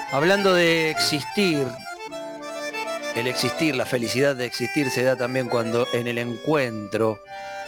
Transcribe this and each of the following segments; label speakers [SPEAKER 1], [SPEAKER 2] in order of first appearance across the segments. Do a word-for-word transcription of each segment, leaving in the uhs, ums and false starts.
[SPEAKER 1] Hablando de existir, el existir, la felicidad de existir se da también cuando en el encuentro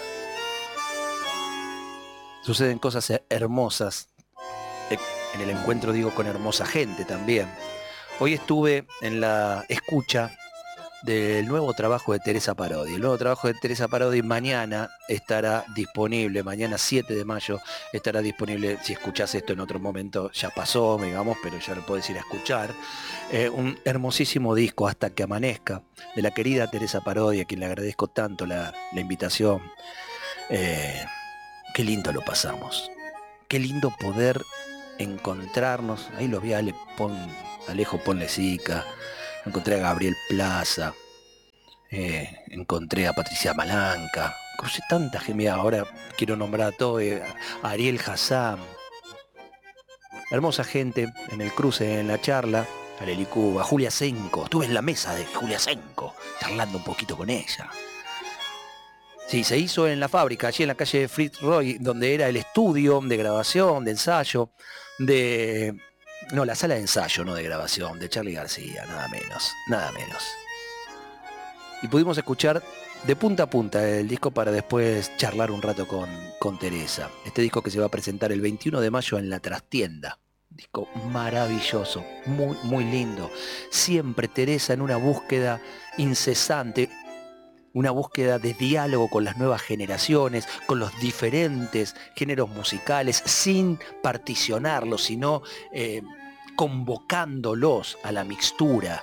[SPEAKER 1] suceden cosas hermosas. En el encuentro digo con hermosa gente también. Hoy estuve en la escucha del nuevo trabajo de Teresa Parodi. El nuevo trabajo de Teresa Parodi mañana estará disponible, mañana siete de mayo estará disponible. Si escuchás esto en otro momento, ya pasó, digamos, pero ya lo podés ir a escuchar. Eh, un hermosísimo disco, Hasta que amanezca, de la querida Teresa Parodi, a quien le agradezco tanto la, la invitación. Eh, qué lindo lo pasamos. Qué lindo poder encontrarnos. Ahí lo vi a Ale, pon, Alejo Ponlecica. Encontré a Gabriel Plaza, eh, encontré a Patricia Malanca, crucé tanta gente, ahora quiero nombrar a todo, eh, a Ariel Hassam, hermosa gente en el cruce, en la charla, a Leli Cuba, a Julia Senco, estuve en la mesa de Julia Senco, charlando un poquito con ella. Sí, se hizo en la fábrica, allí en la calle de Fritz Roy, donde era el estudio de grabación, de ensayo, de... No, la sala de ensayo, no de grabación, de Charly García, nada menos, nada menos. Y pudimos escuchar de punta a punta el disco para después charlar un rato con, con Teresa. Este disco que se va a presentar el veintiuno de mayo en La Trastienda. Disco maravilloso, muy, muy lindo. Siempre Teresa en una búsqueda incesante, una búsqueda de diálogo con las nuevas generaciones, con los diferentes géneros musicales, sin particionarlos, sino eh, convocándolos a la mixtura.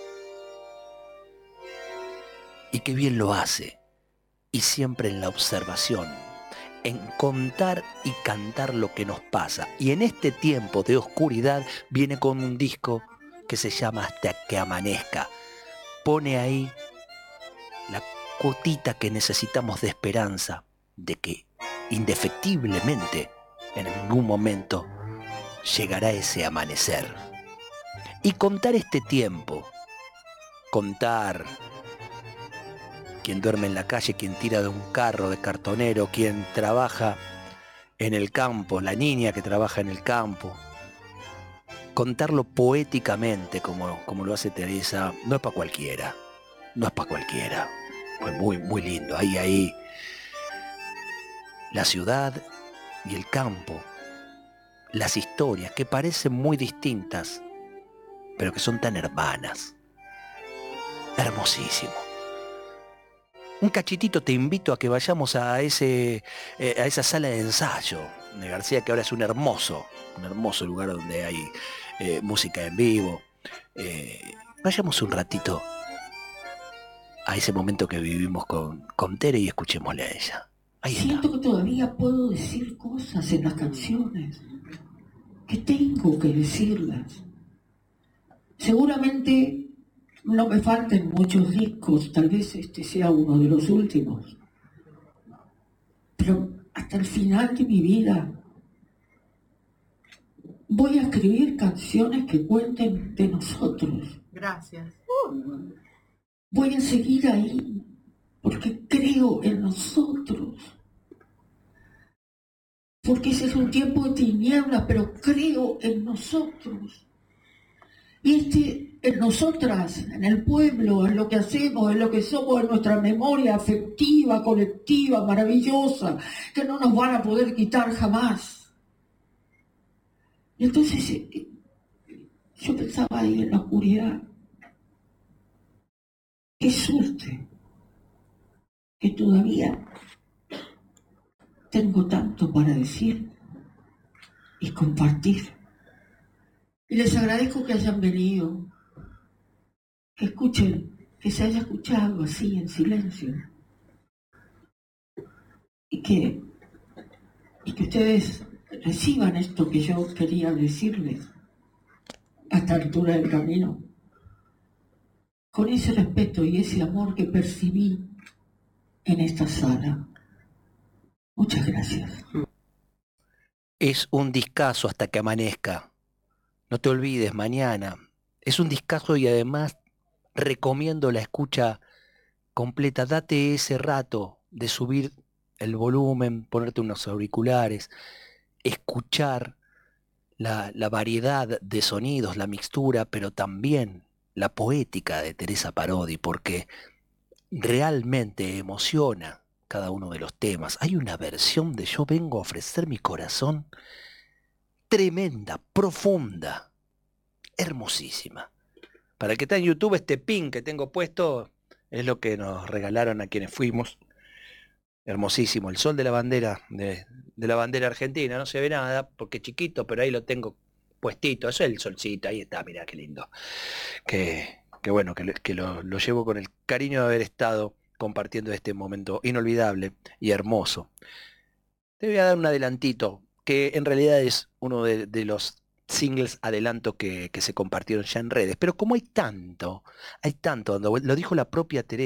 [SPEAKER 1] Y qué bien lo hace. Y siempre en la observación, en contar y cantar lo que nos pasa. Y en este tiempo de oscuridad viene con un disco que se llama Hasta que amanezca. Pone ahí la cuotita que necesitamos de esperanza, de que indefectiblemente en algún momento llegará ese amanecer. Y contar este tiempo, contar quien duerme en la calle, quien tira de un carro de cartonero, quien trabaja en el campo, la niña que trabaja en el campo. Contarlo poéticamente como, como lo hace Teresa, no es para cualquiera, no es para cualquiera. Fue muy, muy lindo. Ahí, ahí, la ciudad y el campo, las historias que parecen muy distintas, pero que son tan hermanas. Hermosísimo. Un cachitito te invito a que vayamos a, ese, eh, a esa sala de ensayo de García, que ahora es un hermoso, un hermoso lugar donde hay eh, música en vivo. Eh, vayamos un ratito a ese momento que vivimos con, con Tere y escuchémosle a ella. Ahí
[SPEAKER 2] Siento
[SPEAKER 1] está.
[SPEAKER 2] que todavía puedo decir cosas en las canciones, que tengo que decirlas. Seguramente no me falten muchos discos, tal vez este sea uno de los últimos. Pero hasta el final de mi vida voy a escribir canciones que cuenten de nosotros.
[SPEAKER 3] Gracias.
[SPEAKER 2] Voy a seguir ahí porque creo en nosotros. Porque ese es un tiempo de tinieblas, pero creo en nosotros. Y este, en nosotras, en el pueblo, en lo que hacemos, en lo que somos, en nuestra memoria afectiva, colectiva, maravillosa, que no nos van a poder quitar jamás. Y entonces yo pensaba ahí en la oscuridad, qué suerte que todavía tengo tanto para decir y compartir. Y les agradezco que hayan venido, que escuchen, que se haya escuchado así en silencio. Y que, y que ustedes reciban esto que yo quería decirles a esta altura del camino, con ese respeto y ese amor que percibí en esta sala. Muchas gracias.
[SPEAKER 1] Es un discazo Hasta que amanezca. No te olvides, mañana. Es un discazo y además recomiendo la escucha completa. Date ese rato de subir el volumen, ponerte unos auriculares, escuchar la, la variedad de sonidos, la mixtura, pero también la poética de Teresa Parodi, porque realmente emociona cada uno de los temas. Hay una versión de Yo vengo a ofrecer mi corazón tremenda, profunda, hermosísima. Para el que está en YouTube, este pin que tengo puesto es lo que nos regalaron a quienes fuimos. Hermosísimo, el sol de la bandera, de, de la bandera argentina. No se ve nada porque es chiquito, pero ahí lo tengo puestito. Eso es el solcito, ahí está, mirá qué lindo. Que, que bueno, que, que lo, lo llevo con el cariño de haber estado compartiendo este momento inolvidable y hermoso. Te voy a dar un adelantito, que en realidad es uno de, de los singles adelanto que, que se compartieron ya en redes. Pero como hay tanto, hay tanto, lo dijo la propia Teresa.